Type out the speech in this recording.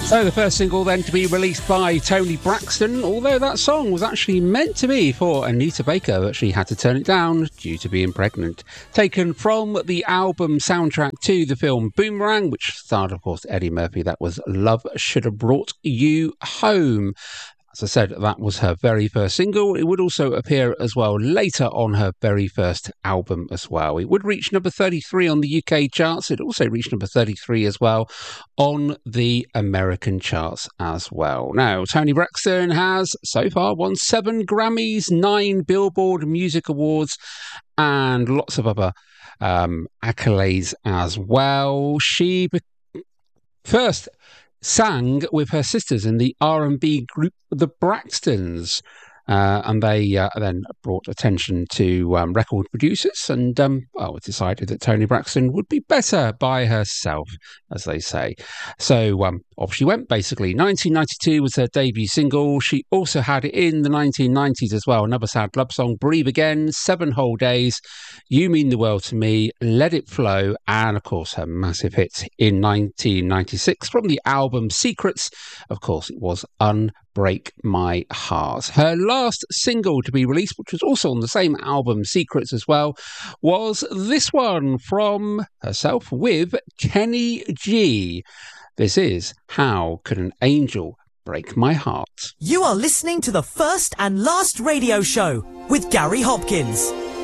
So the first single then to be released by Toni Braxton, although that song was actually meant to be for Anita Baker, but she had to turn it down due to being pregnant. Taken from the album soundtrack to the film Boomerang, which starred, of course, Eddie Murphy. That was Love Should Have Brought You Home. As I said, that was her very first single. It would also appear as well later on her very first album as well. It would reach number 33 on the UK charts. It also reached number 33 as well on the American charts as well. Now, Toni Braxton has so far won 7 Grammys, 9 Billboard Music Awards, and lots of other accolades as well. She first sang with her sisters in the R&B group The Braxtons, and they then brought attention to record producers and decided that Toni Braxton would be better by herself, as they say. So off she went, basically. 1992 was her debut single. She also had it in the 1990s as well, another sad love song, Breathe Again, 7 Whole Days, You Mean the World to Me, Let It Flow, and of course her massive hit in 1996 from the album Secrets. Of course, it was Break My Heart. Her last single to be released, which was also on the same album, Secrets as well, was this one from herself with Kenny G. This is How Could an Angel Break My Heart? You are listening to the First and Last Radio Show with Gary Hopkins.